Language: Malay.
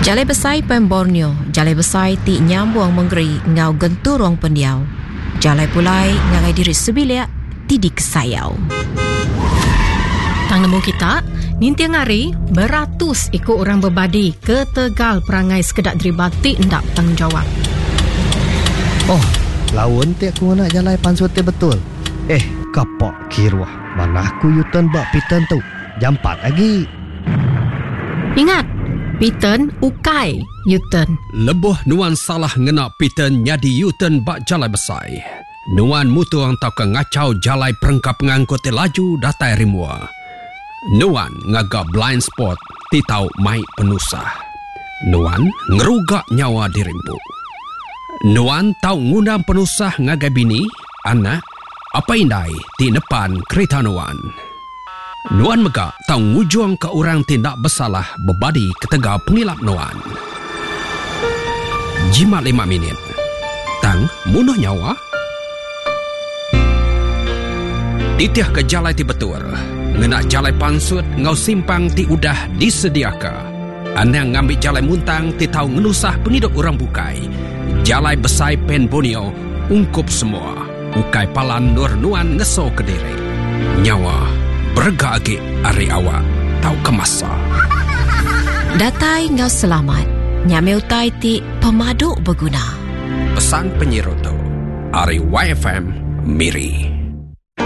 Jalai besai pen Borneo, jalai besai ti nyambung menggeri ngau genturong pendiau. Jalai pulai ngagai diri sebiliak ti dikesayau. Tang nemu kita, ninti ngari beratus ikut orang berbadi ke Tegal perangai sekedak deribati ndak tanggungjawab. Oh, lawan ti aku nak jalai pansut ti betul. Kapok kirwah. Mana aku yutan bak pitan tu. Jam 4 lagi. Ingat, pitan ukai yutan. Lebuh nuan salah ngena pitan nyadi yutan bak jalai besai. Nuan mutu ang tau ke ngacau jalai perengkap ngangkut laju datai rimua. Nuan ngaga blind spot ti tau mai penusah. Nuan ngerugak nyawa dirimpu. Nuan tau ngundang penusah ngagai bini, anak, apa indai ti depan kereta Nuan. Nuan megak tau ngujung ke orang tindak bersalah berbadi ke Tegal pengilap Nuan. Jimat 5 minit. Tang munuh nyawa. Titiah ke jalai ti betul. Ngena jalai pansut ngau simpang ti udah disediaka. Anang ngambil jalai muntang ti tau ngenusah penghidup orang bukai. Jalai besai pen Borneo ungkup semua. Ukai palan nur Nuan ngeso ke diri. Nyawa berga agi ari awak tau kemasa. Datai ngau selamat. Nyameu tai ti pemaduk berguna. Pesan penyirutu. Ari YFM Miri.